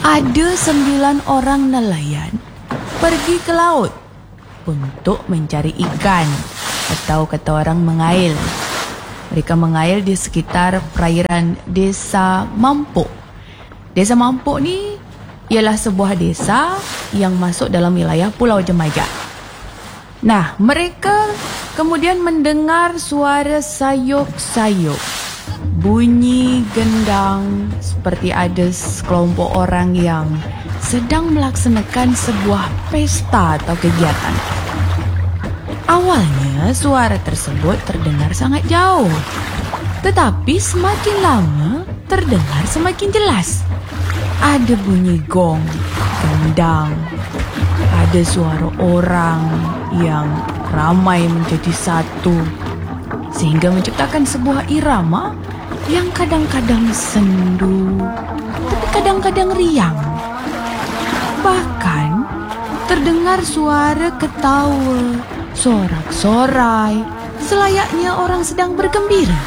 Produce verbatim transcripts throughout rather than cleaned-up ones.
Ada sembilan orang nelayan pergi ke laut untuk mencari ikan, atau kata orang mengail. Mereka mengail di sekitar perairan Desa Mampuk. Desa Mampuk ni ialah sebuah desa yang masuk dalam wilayah Pulau Jemaja. Nah, mereka kemudian mendengar suara sayup-sayup, bunyi gendang, seperti ada sekelompok orang yang sedang melaksanakan sebuah pesta atau kegiatan. Awalnya suara tersebut terdengar sangat jauh, tetapi semakin lama terdengar semakin jelas. Ada bunyi gong, gendang, ada suara orang yang ramai menjadi satu, sehingga menciptakan sebuah irama yang kadang-kadang sendu, tapi kadang-kadang riang. Bahkan terdengar suara ketawa, sorak-sorai, selayaknya orang sedang bergembira.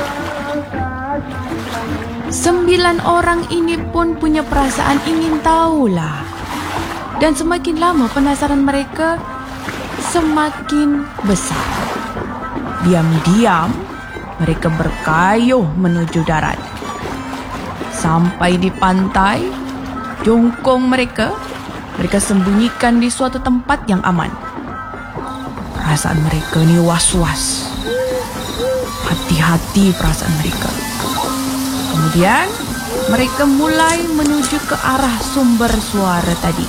Sembilan orang ini pun punya perasaan ingin tahulah. Dan semakin lama penasaran mereka semakin besar. Diam-diam mereka berkayuh menuju darat. Sampai di pantai, jongkong mereka, mereka sembunyikan di suatu tempat yang aman. Perasaan mereka ni was-was. Hati-hati perasaan mereka. Kemudian mereka mulai menuju ke arah sumber suara tadi.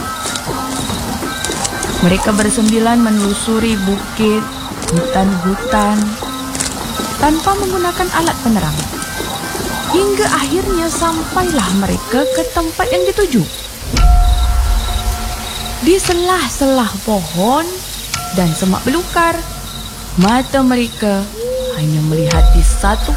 Mereka bersembilan menelusuri bukit, hutan-hutan, tanpa menggunakan alat penerang. Hingga akhirnya sampailah mereka ke tempat yang dituju. Di selah-selah pohon dan semak belukar, mata mereka hanya melihat di satu